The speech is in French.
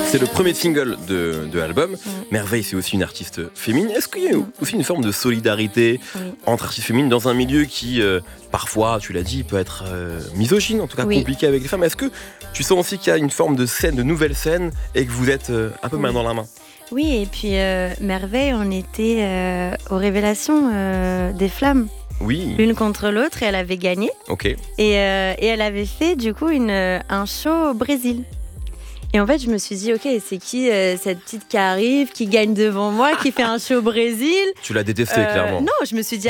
C'est le premier single de l'album. Merveille, c'est aussi une artiste féminine. Est-ce qu'il y a aussi une forme de solidarité entre artistes féminines dans un milieu qui, parfois, tu l'as dit, peut être misogyne, en tout cas compliqué avec les femmes? Est-ce que tu sens aussi qu'il y a une forme de scène, de nouvelle scène, et que vous êtes un peu main dans la main? Oui, et puis Merveille, on était aux révélations des flammes. Oui. L'une contre l'autre, et elle avait gagné. Ok. Et elle avait fait du coup un show au Brésil. Et en fait, je me suis dit, ok, c'est qui cette petite qui arrive, qui gagne devant moi, qui fait un show au Brésil? Tu l'as détesté, clairement. Non, je me suis dit,